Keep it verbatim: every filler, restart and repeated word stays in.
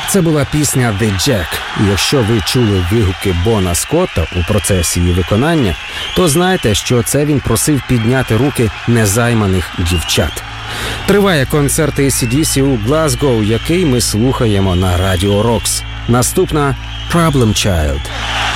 Це була пісня «The Jack», і якщо ви чули вигуки Бона Скотта у процесі її виконання, то знайте, що це він просив підняти руки незайманих дівчат. Триває концерт ей сі ді сі у Глазго, який ми слухаємо на Радіо Рокс. Наступна «Problem Child».